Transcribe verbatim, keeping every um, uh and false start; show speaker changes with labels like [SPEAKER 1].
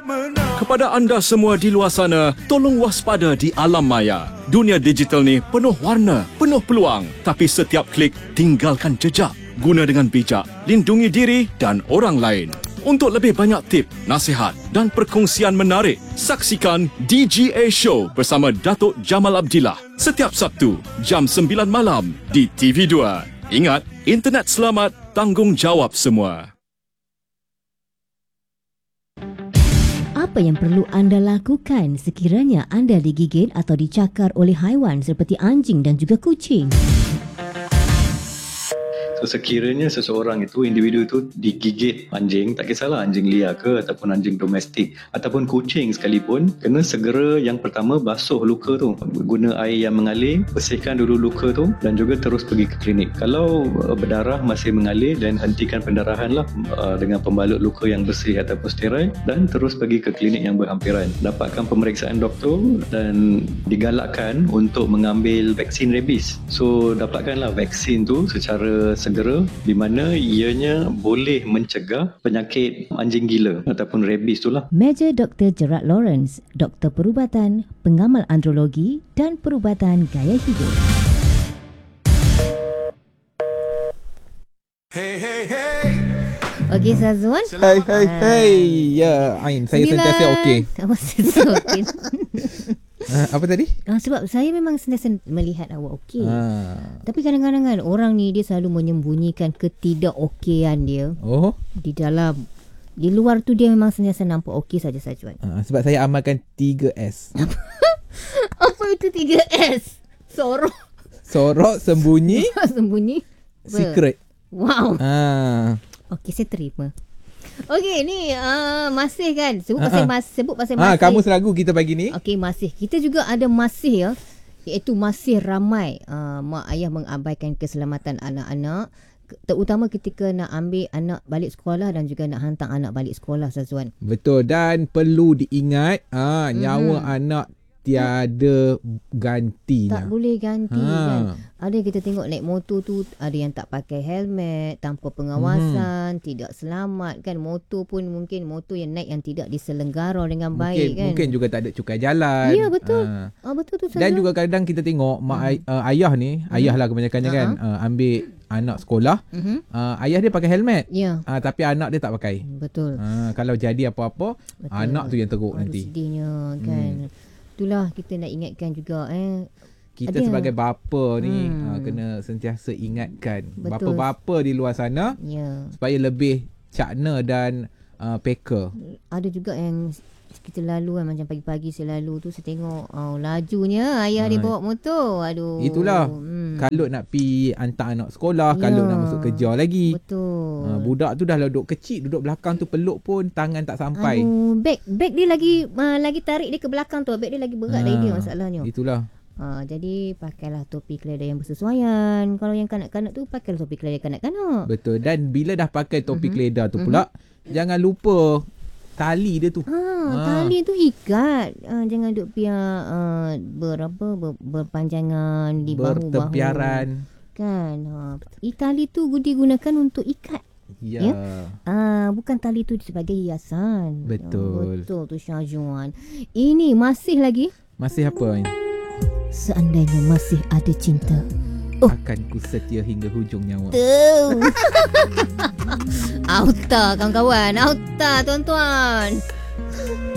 [SPEAKER 1] Kepada anda semua di luar sana, tolong waspada di alam maya. Dunia digital ni penuh warna, penuh peluang. Tapi setiap klik, tinggalkan jejak. Guna dengan bijak, lindungi diri dan orang lain. Untuk lebih banyak tip, nasihat dan perkongsian menarik, saksikan D G A Show bersama Datuk Jamal Abdillah setiap Sabtu jam sembilan malam di T V dua. Ingat, internet selamat, tanggungjawab semua.
[SPEAKER 2] Apa yang perlu anda lakukan sekiranya anda digigit atau dicakar oleh haiwan seperti anjing dan juga kucing?
[SPEAKER 3] So, sekiranya seseorang itu, individu itu digigit anjing, tak kisahlah anjing liar ke ataupun anjing domestik ataupun kucing sekalipun, kena segera yang pertama basuh luka tu, guna air yang mengalir, bersihkan dulu luka tu dan juga terus pergi ke klinik. Kalau uh, berdarah masih mengalir, dan hentikan pendarahan lah uh, dengan pembalut luka yang bersih ataupun steril, dan terus pergi ke klinik yang berhampiran. Dapatkan pemeriksaan doktor dan digalakkan untuk mengambil vaksin rabies. So dapatkanlah vaksin tu secara segera, di mana ianya boleh mencegah penyakit anjing gila ataupun rabies tu lah.
[SPEAKER 2] Meja Doktor Gerard Lawrence, doktor perubatan, pengamal andrologi dan perubatan gaya hidup.
[SPEAKER 4] Hey, hey, hey.
[SPEAKER 2] Okey, Sazwan.
[SPEAKER 5] Hai, hai, hai. Ya, Ain. Saya sentiasa okey.
[SPEAKER 2] Awak sentiasa okey.
[SPEAKER 5] Uh, apa tadi?
[SPEAKER 2] Ah, sebab saya memang sentiasa melihat awak okey.
[SPEAKER 5] Ah.
[SPEAKER 2] Tapi kadang-kadang kan orang ni dia selalu menyembunyikan ketidakokean dia.
[SPEAKER 5] Oh.
[SPEAKER 2] Di dalam, di luar tu dia memang sentiasa nampak okey saja Sazwan.
[SPEAKER 5] Uh, sebab saya amalkan tiga S.
[SPEAKER 2] Apa itu tiga S? Sorok.
[SPEAKER 5] Sorok, sembunyi,
[SPEAKER 2] Sembunyi.
[SPEAKER 5] secret.
[SPEAKER 2] Wow.
[SPEAKER 5] Ah.
[SPEAKER 2] Okey, saya terima. Okey, ni uh, masih kan sebut
[SPEAKER 5] Ah,
[SPEAKER 2] pasal
[SPEAKER 5] ah.
[SPEAKER 2] mas, sebut pasal
[SPEAKER 5] Ah,
[SPEAKER 2] masih.
[SPEAKER 5] kamu selagu kita pagi ni.
[SPEAKER 2] Okey, masih. Kita juga ada masih ya. Iaitu masih ramai uh, mak ayah mengabaikan keselamatan anak-anak, terutama ketika nak ambil anak balik sekolah dan juga nak hantar anak balik sekolah, Sazwan.
[SPEAKER 5] Betul, dan perlu diingat ah nyawa
[SPEAKER 2] Mhm.
[SPEAKER 5] anak tiada gantinya.
[SPEAKER 2] Tak boleh ganti
[SPEAKER 5] Ha.
[SPEAKER 2] kan. Ada kita tengok naik motor tu, ada yang tak pakai helmet, tanpa pengawasan, hmm. tidak selamat kan. Motor pun mungkin motor yang naik yang tidak diselenggara dengan
[SPEAKER 5] Mungkin,
[SPEAKER 2] baik kan.
[SPEAKER 5] mungkin juga tak ada cukai jalan.
[SPEAKER 2] Ya, betul.
[SPEAKER 5] Ah.
[SPEAKER 2] Ah, betul tu.
[SPEAKER 5] Dan
[SPEAKER 2] Sazwan.
[SPEAKER 5] juga kadang kita tengok mak ay- uh, ayah ni,
[SPEAKER 2] Hmm.
[SPEAKER 5] ayah lah kebanyakannya kan, uh, ambil anak sekolah,
[SPEAKER 2] Mhm.
[SPEAKER 5] uh, ayah dia pakai helmet.
[SPEAKER 2] Ya,
[SPEAKER 5] Uh, tapi anak dia tak pakai.
[SPEAKER 2] betul.
[SPEAKER 5] Uh, kalau jadi apa-apa,
[SPEAKER 2] Betul.
[SPEAKER 5] anak tu yang teruk
[SPEAKER 2] Aduh,
[SPEAKER 5] nanti.
[SPEAKER 2] sedihnya kan. Itulah kita nak ingatkan juga eh.
[SPEAKER 5] Kita
[SPEAKER 2] Ada.
[SPEAKER 5] sebagai bapa ni
[SPEAKER 2] Hmm.
[SPEAKER 5] uh, kena sentiasa ingatkan
[SPEAKER 2] Betul.
[SPEAKER 5] bapa-bapa di luar sana
[SPEAKER 2] Ya.
[SPEAKER 5] supaya lebih cakna dan uh, peka.
[SPEAKER 2] Ada juga yang kita lalu kan, macam pagi-pagi saya lalu tu saya tengok oh, lajunya ayah dia
[SPEAKER 5] Ha.
[SPEAKER 2] bawa motor. Aduh.
[SPEAKER 5] Itulah.
[SPEAKER 2] Hmm.
[SPEAKER 5] Kalut nak pi hantar anak sekolah,
[SPEAKER 2] Ya.
[SPEAKER 5] kalut nak masuk kerja lagi.
[SPEAKER 2] Betul.
[SPEAKER 5] Uh, budak tu dah lah duduk kecil, duduk belakang tu peluk pun tangan tak sampai.
[SPEAKER 2] Aduh, beg beg dia lagi uh, lagi tarik dia ke belakang tu. Beg dia lagi berat dari
[SPEAKER 5] Ah,
[SPEAKER 2] dia masalahnya.
[SPEAKER 5] Itulah.
[SPEAKER 2] Ha, jadi pakailah topi keledai yang bersesuaian. Kalau yang kanak-kanak tu pakailah topi keledai kanak-kanak.
[SPEAKER 5] Betul. Dan bila dah pakai topi
[SPEAKER 2] Mhm.
[SPEAKER 5] keledar tu pula, jangan lupa tali dia tu.
[SPEAKER 2] Ha,
[SPEAKER 5] Ah.
[SPEAKER 2] tali tu ikat. Ha, jangan duk biar uh, berapa ber, berpanjangan di bahu-bahu.
[SPEAKER 5] Bertepiaran.
[SPEAKER 2] Kan. Ha, tali tu digunakan untuk ikat.
[SPEAKER 5] Ya.
[SPEAKER 2] Ya. Ah, bukan tali tu sebagai hiasan.
[SPEAKER 5] Betul.
[SPEAKER 2] Oh, betul tu Syahjuan. Ini masih lagi.
[SPEAKER 5] Masih apa ni?
[SPEAKER 2] Seandainya masih ada cinta. Oh.
[SPEAKER 5] Akan ku setia hingga hujung nyawa.
[SPEAKER 2] Tu. Auta kawan-kawan. Auta tuan-tuan.